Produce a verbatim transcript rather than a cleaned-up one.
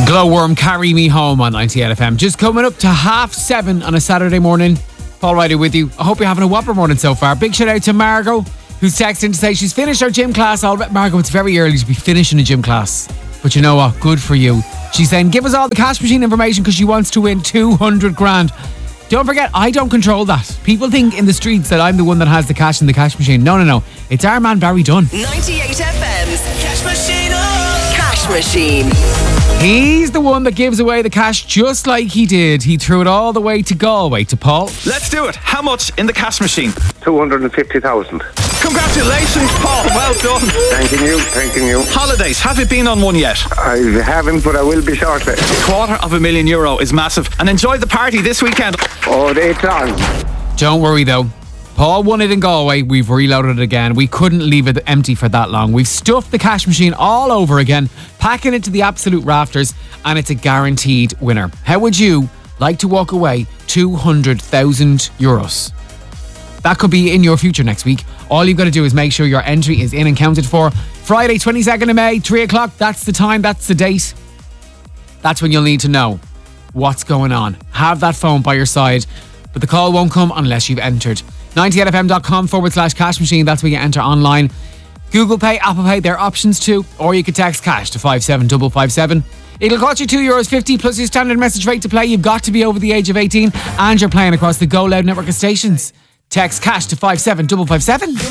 Glowworm, Carry Me Home on ninety-eight F M. Just coming up to half seven on a Saturday morning. Paul Ryder with you. I hope you're having a whopper morning so far. Big shout out to Margot, who's texting to say she's finished her gym class. All Margot, it's very early to be finishing a gym class, but you know what? Good for you. She's saying, give us all the cash machine information because she wants to win two hundred grand. Don't forget, I don't control that. People think in the streets that I'm the one that has the cash in the cash machine. No, no, no. It's our man Barry Dunn. ninety-eight F M's Cash Machine. Oh. Cash Machine. He's the one that gives away the cash just like he did. He threw it all the way to Galway to Paul. Let's do it. How much in the cash machine? two hundred fifty thousand. Congratulations, Paul. Well done. Thanking you, thanking you. Holidays, have you been on one yet? I haven't, but I will be shortly. A quarter of a million euro is massive. And enjoy the party this weekend. Oh, it's on. Don't worry though. Paul won it in Galway. We've reloaded it again. We couldn't leave it empty for that long. We've stuffed the cash machine all over again, packing it to the absolute rafters, and it's a guaranteed winner. How would you like to walk away two hundred thousand euros? That could be in your future next week. All you've got to do is make sure your entry is in and counted for. Friday, twenty-second of May, three o'clock. That's the time. That's the date. That's when you'll need to know what's going on. Have that phone by your side, but the call won't come unless you've entered. ninety-eight F M dot com forward slash cash machine. That's where you enter online. Google Pay, Apple Pay, they're options too. Or you could text cash to five seven five five seven. It'll cost you two euros fifty plus your standard message rate to play. You've got to be over the age of eighteen and you're playing across the Go Loud network of stations. Text cash to five seven five five seven.